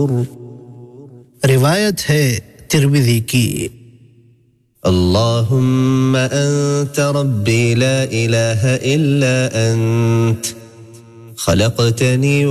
रिवायत है तिर्मिज़ी की। अल्लाहुम्मा अंत रब्बी ला इलाहा इल्ला अंत खलक़तनी